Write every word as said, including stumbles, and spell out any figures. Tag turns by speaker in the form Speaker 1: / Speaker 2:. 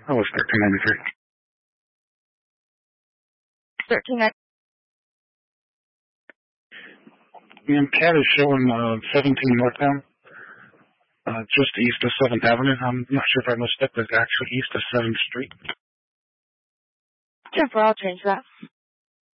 Speaker 1: That was thirteen ninety-three.
Speaker 2: thirteen ninety.
Speaker 1: The C A D is showing uh, seventeen northbound, uh, just east of seventh Avenue. I'm not sure if I missed it, but it's actually east of seventh Street.
Speaker 2: Jennifer, I'll change that.